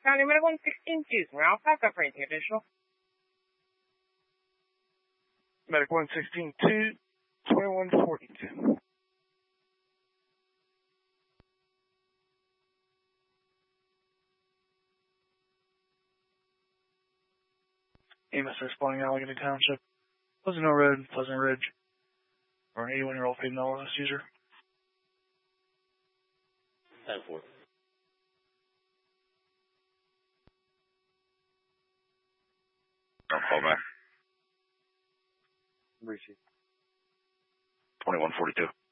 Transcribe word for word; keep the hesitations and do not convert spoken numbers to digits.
County Medical one sixteen two, Ralph, backup for anything additional. Medical one sixteen two, twenty-one forty-two. E M S responding Allegheny Township, Pleasant Hill Road, Pleasant Ridge, for an eighty-one-year-old female S user. ten four. Don't call back. Receive. twenty-one forty-two.